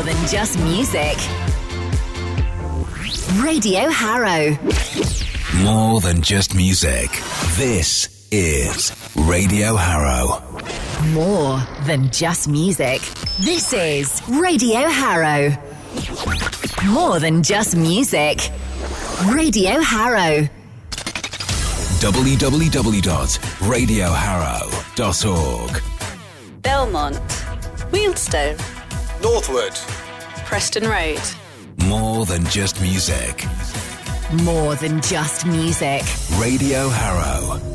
than just music. Radio Harrow. More than just music. This is Radio Harrow. More than just music. This is Radio Harrow. More than just music. Radio Harrow. www.radioharrow.org. Belmont, Wealdstone, Northwood, Preston Road. More than just music. More than just music. Radio Harrow.